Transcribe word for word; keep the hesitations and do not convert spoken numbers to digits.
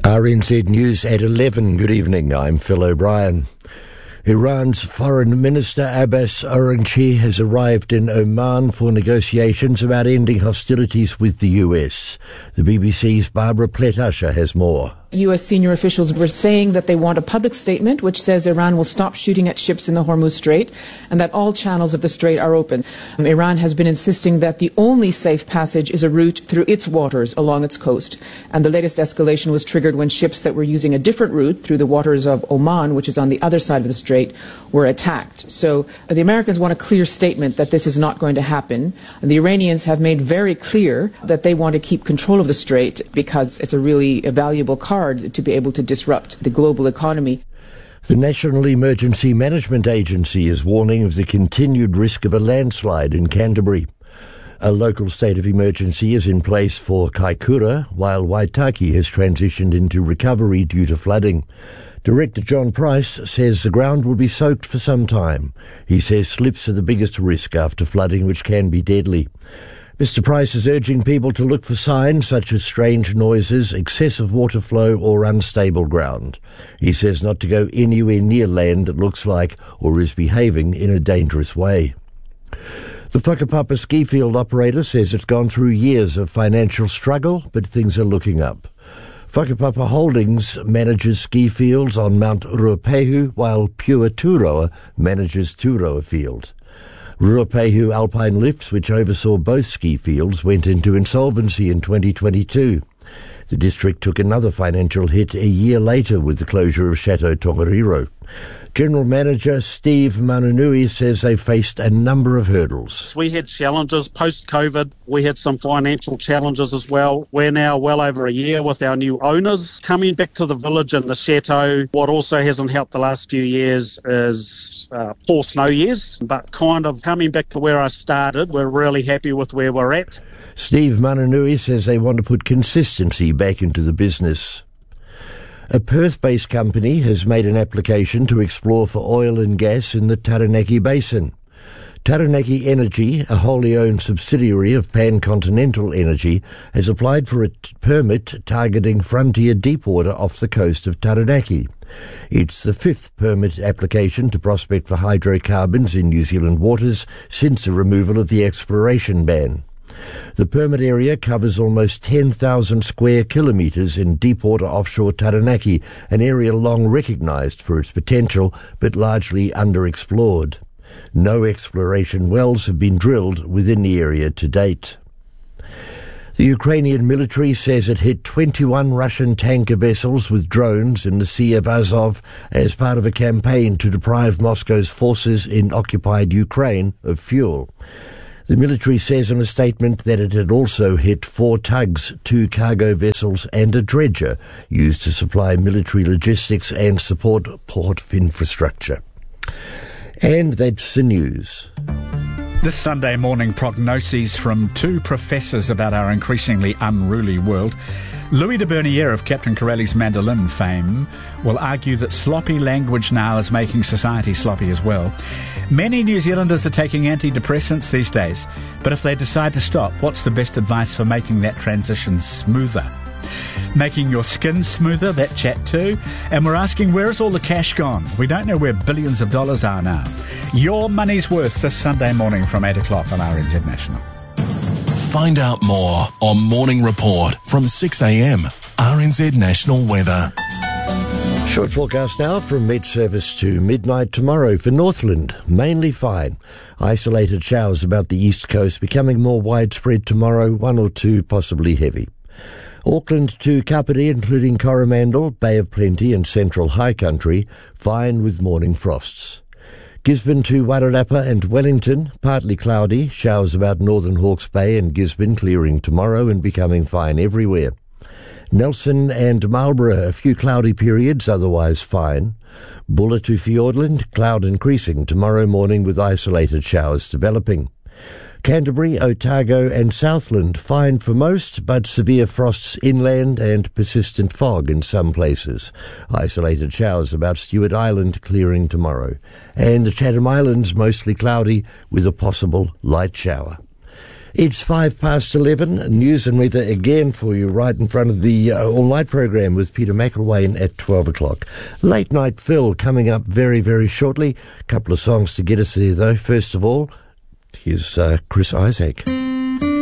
R N Z News at eleven. Good evening, I'm Phil O'Brien. Iran's Foreign Minister Abbas Araghchi has arrived in Oman for negotiations about ending hostilities with the U S. The B B C's Barbara Pletasher has more. U S senior officials were saying that they want a public statement which says Iran will stop shooting at ships in the Hormuz Strait and that all channels of the strait are open. Um, Iran has been insisting that the only safe passage is a route through its waters along its coast. And the latest escalation was triggered when ships that were using a different route through the waters of Oman, which is on the other side of the strait, were attacked. So uh, the Americans want a clear statement that this is not going to happen. And the Iranians have made very clear that they want to keep control of the strait because it's a really a valuable card to be able to disrupt the global economy. The National Emergency Management Agency is warning of the continued risk of a landslide in Canterbury. A local state of emergency is in place for Kaikoura, while Waitaki has transitioned into recovery due to flooding. Director John Price says the ground will be soaked for some time. He says slips are the biggest risk after flooding, which can be deadly. Mister Price is urging people to look for signs such as strange noises, excessive water flow or unstable ground. He says not to go anywhere near land that looks like or is behaving in a dangerous way. The Whakapapa ski field operator says it's gone through years of financial struggle, but things are looking up. Whakapapa Holdings manages ski fields on Mount Ruapehu, while Pure Turoa manages Turoa Field. Ruapehu Alpine Lifts, which oversaw both ski fields, went into insolvency in twenty twenty-two. The district took another financial hit a year later with the closure of Chateau Tongariro. General Manager Steve Manunui says they faced a number of hurdles. We had challenges post-COVID. We had some financial challenges as well. We're now well over a year with our new owners. Coming back to the village and the chateau, what also hasn't helped the last few years is uh, poor snow years. But kind of coming back to where I started, we're really happy with where we're at. Steve Manunui says they want to put consistency back into the business. A Perth-based company has made an application to explore for oil and gas in the Taranaki Basin. Taranaki Energy, a wholly owned subsidiary of Pan Continental Energy, has applied for a t- permit targeting frontier deepwater off the coast of Taranaki. It's the fifth permit application to prospect for hydrocarbons in New Zealand waters since the removal of the exploration ban. The permit area covers almost ten thousand square kilometres in deepwater offshore Taranaki, an area long recognised for its potential but largely underexplored. No exploration wells have been drilled within the area to date. The Ukrainian military says it hit twenty-one Russian tanker vessels with drones in the Sea of Azov as part of a campaign to deprive Moscow's forces in occupied Ukraine of fuel. The military says in a statement that it had also hit four tugs, two cargo vessels and a dredger used to supply military logistics and support port infrastructure. And that's the news. This Sunday morning, prognoses from two professors about our increasingly unruly world. Louis de Bernier of Captain Corelli's mandolin fame will argue that sloppy language now is making society sloppy as well. Many New Zealanders are taking antidepressants these days, but if they decide to stop, what's the best advice for making that transition smoother? Making your skin smoother, that chat too. And we're asking, where is all the cash gone? We don't know where billions of dollars are now. Your money's worth this Sunday morning from eight o'clock on R N Z National. Find out more on Morning Report from six a.m. R N Z National Weather. Short forecast now from mid-service to midnight tomorrow for Northland. Mainly fine. Isolated showers about the east coast, becoming more widespread tomorrow, one or two possibly heavy. Auckland to Kapiti, including Coromandel, Bay of Plenty and Central High Country, fine with morning frosts. Gisborne to Wairarapa and Wellington, partly cloudy, showers about northern Hawke's Bay and Gisborne clearing tomorrow and becoming fine everywhere. Nelson and Marlborough, a few cloudy periods, otherwise fine. Bulla to Fiordland, cloud increasing tomorrow morning with isolated showers developing. Canterbury, Otago and Southland, fine for most, but severe frosts inland and persistent fog in some places. Isolated showers about Stewart Island clearing tomorrow. And the Chatham Islands, mostly cloudy with a possible light shower. It's five past eleven. News and weather again for you right in front of the uh, all-night program with Peter McElwain at twelve o'clock. Late Night Phil coming up very, very shortly. A couple of songs to get us there, though. First of all, here's uh, Chris Isaak.